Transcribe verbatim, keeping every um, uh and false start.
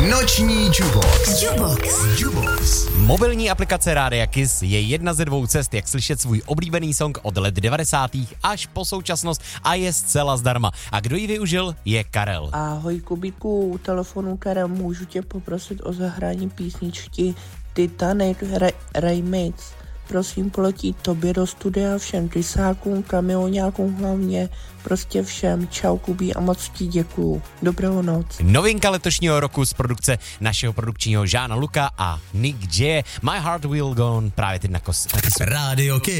Noční Jubox. Jubox. Jubox. Mobilní aplikace Rádia Kiss je jedna ze dvou cest, jak slyšet svůj oblíbený song od let devadesátých až po současnost a je zcela zdarma. A kdo ji využil, je Karel. Ahoj Kubíku, u telefonu Karel, můžu tě poprosit o zahrání písničky Titanic Re- Remix. Prosím, poletí tobě do studia, všem tysákům, kamioňákům hlavně, prostě všem. Čau Kubí a moc ti děkuju. Dobrou noc. Novinka letošního roku z produkce našeho produkčního Žána Luka a Nick J. My Heart Will Go On právě teď na kos. Na Rádio Kiss.